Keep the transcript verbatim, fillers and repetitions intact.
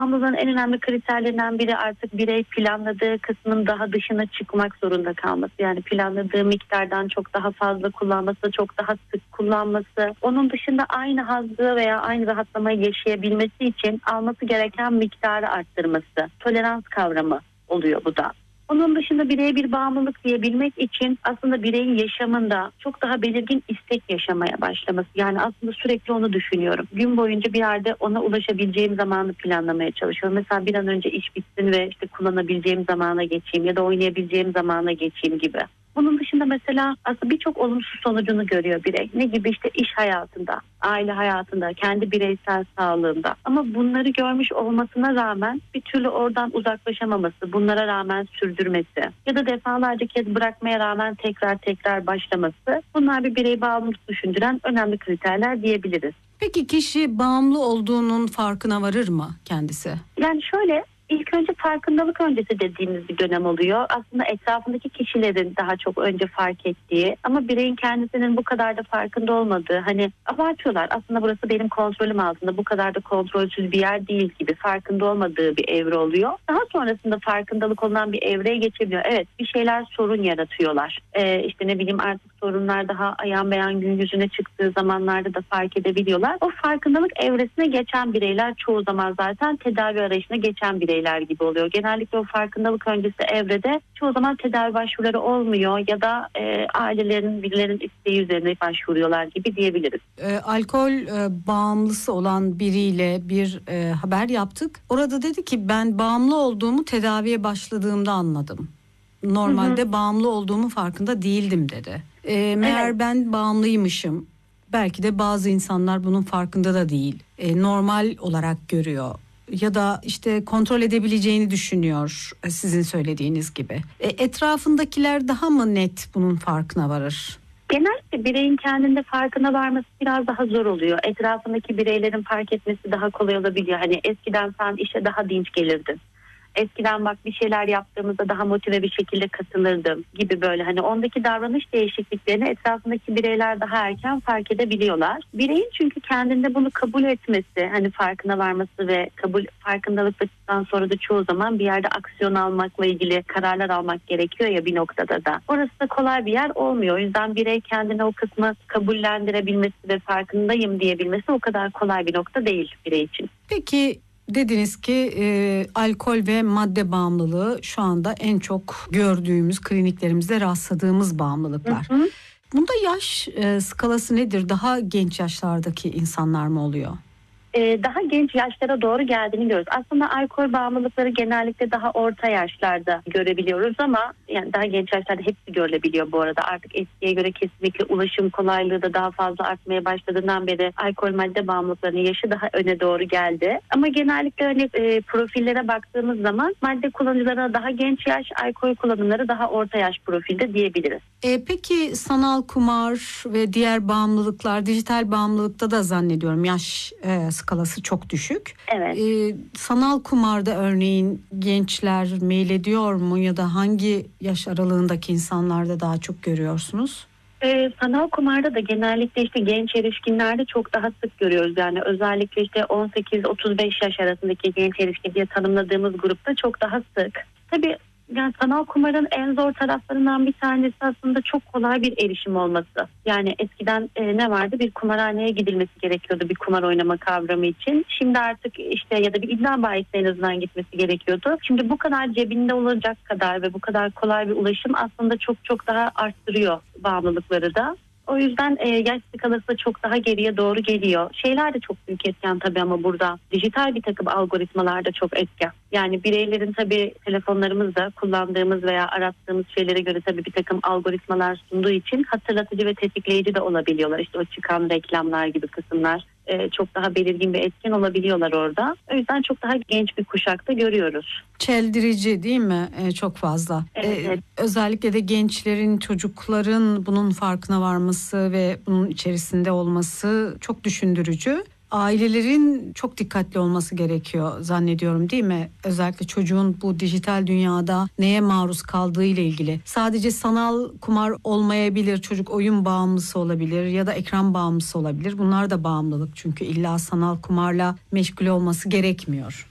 Bağımlılığın en önemli kriterlerinden biri artık birey planladığı kısmın daha dışına çıkmak zorunda kalması. Yani planladığı miktardan çok daha fazla kullanması, çok daha sık kullanması. Onun dışında aynı hazzı veya aynı rahatlamayı yaşayabilmesi için alması gereken miktarı arttırması. Tolerans kavramı oluyor bu da. Onun dışında bireye bir bağımlılık diyebilmek için aslında bireyin yaşamında çok daha belirgin istek yaşamaya başlaması. Yani aslında sürekli onu düşünüyorum. Gün boyunca bir yerde ona ulaşabileceğim zamanı planlamaya çalışıyorum. Mesela bir an önce iş bitsin ve işte kullanabileceğim zamana geçeyim ya da oynayabileceğim zamana geçeyim gibi. Bunun dışında mesela aslında birçok olumsuz sonucunu görüyor birey. Ne gibi işte iş hayatında, aile hayatında, kendi bireysel sağlığında. Ama bunları görmüş olmasına rağmen bir türlü oradan uzaklaşamaması, bunlara rağmen sürdürmesi ya da defalarca kez bırakmaya rağmen tekrar tekrar başlaması. Bunlar bir birey bağımlılık düşündüren önemli kriterler diyebiliriz. Peki kişi bağımlı olduğunun farkına varır mı kendisi? Yani şöyle... İlk önce farkındalık öncesi dediğimiz bir dönem oluyor. Aslında etrafındaki kişilerin daha çok önce fark ettiği ama bireyin kendisinin bu kadar da farkında olmadığı, hani abartıyorlar aslında burası benim kontrolüm altında, bu kadar da kontrolsüz bir yer değil gibi farkında olmadığı bir evre oluyor. Daha sonrasında farkındalık olan bir evreye geçebiliyor. Evet, bir şeyler sorun yaratıyorlar. Ee, işte ne bileyim artık sorunlar daha ayan beyan gün yüzüne çıktığı zamanlarda da fark edebiliyorlar. O farkındalık evresine geçen bireyler çoğu zaman zaten tedavi arayışına geçen bireyler gibi oluyor. Genellikle o farkındalık öncesi evrede çoğu zaman tedavi başvuruları olmuyor ya da e, ailelerin, birilerinin isteği üzerine başvuruyorlar gibi diyebiliriz. E, alkol e, bağımlısı olan biriyle bir e, haber yaptık. Orada dedi ki ben bağımlı olduğumu tedaviye başladığımda anladım. Normalde hı hı. bağımlı olduğumu farkında değildim dedi. E, meğer evet. ben bağımlıymışım. Belki de bazı insanlar bunun farkında da değil. E, normal olarak görüyor. Ya da işte kontrol edebileceğini düşünüyor sizin söylediğiniz gibi. E, etrafındakiler daha mı net bunun farkına varır? Genellikle bireyin kendinde farkına varması biraz daha zor oluyor. Etrafındaki bireylerin fark etmesi daha kolay olabiliyor. Hani eskiden sen işe daha dinç gelirdin. Eskiden bak bir şeyler yaptığımızda daha motive bir şekilde katılırdım gibi böyle hani ondaki davranış değişikliklerini etrafındaki bireyler daha erken fark edebiliyorlar. Bireyin çünkü kendinde bunu kabul etmesi, hani farkına varması ve kabul farkındalıktan sonra da çoğu zaman bir yerde aksiyon almakla ilgili kararlar almak gerekiyor ya bir noktada da. Orası da kolay bir yer olmuyor. O yüzden birey kendine o kısmı kabullendirebilmesi ve farkındayım diyebilmesi o kadar kolay bir nokta değil birey için. Peki dediniz ki e, alkol ve madde bağımlılığı şu anda en çok gördüğümüz kliniklerimizde rastladığımız bağımlılıklar. Hı hı. Bunda yaş e, skalası nedir? Daha genç yaşlardaki insanlar mı oluyor? Ee, daha genç yaşlara doğru geldiğini görüyoruz. Aslında alkol bağımlılıkları genellikle daha orta yaşlarda görebiliyoruz ama yani daha genç yaşlarda hepsi görülebiliyor bu arada. Artık eskiye göre kesinlikle ulaşım kolaylığı da daha fazla artmaya başladığından beri alkol madde bağımlılıklarının yaşı daha öne doğru geldi. Ama genellikle hani e, profillere baktığımız zaman madde kullanıcıları daha genç yaş, alkol kullanımları daha orta yaş profilde diyebiliriz. E, peki sanal kumar ve diğer bağımlılıklar, dijital bağımlılıkta da zannediyorum yaş e, skalası çok düşük. Evet. Ee, sanal kumarda örneğin gençler meylediyor mu ya da hangi yaş aralığındaki insanlarda daha çok görüyorsunuz? Ee, sanal kumarda da genellikle işte genç erişkinlerde çok daha sık görüyoruz. Yani özellikle işte on sekiz otuz beş yaş arasındaki genç erişkin diye tanımladığımız grupta çok daha sık. Tabii yani sanal kumarın en zor taraflarından bir tanesi aslında çok kolay bir erişim olması. Yani eskiden e, ne vardı? Bir kumarhaneye gidilmesi gerekiyordu bir kumar oynama kavramı için. Şimdi artık işte ya da bir iddia bahisine en azından gitmesi gerekiyordu. Şimdi bu kadar cebinde olacak kadar ve bu kadar kolay bir ulaşım aslında çok çok daha arttırıyor bağımlılıkları da. O yüzden e, yaş skalası da çok daha geriye doğru geliyor. Şeyler de çok büyük etken tabii ama burada dijital bir takım algoritmalar da çok etken. Yani bireylerin tabii telefonlarımızda kullandığımız veya arattığımız şeylere göre tabii bir takım algoritmalar sunduğu için hatırlatıcı ve tetikleyici de olabiliyorlar. İşte o çıkan reklamlar gibi kısımlar e, çok daha belirgin bir etken olabiliyorlar orada. O yüzden çok daha genç bir kuşakta görüyoruz. Çeldirici değil mi? Ee, çok fazla. Evet, ee, evet. Özellikle de gençlerin, çocukların bunun farkına varması ve bunun içerisinde olması çok düşündürücü. Ailelerin çok dikkatli olması gerekiyor zannediyorum değil mi? Özellikle çocuğun bu dijital dünyada neye maruz kaldığı ile ilgili. Sadece sanal kumar olmayabilir, çocuk oyun bağımlısı olabilir ya da ekran bağımlısı olabilir. Bunlar da bağımlılık çünkü illa sanal kumarla meşgul olması gerekmiyor.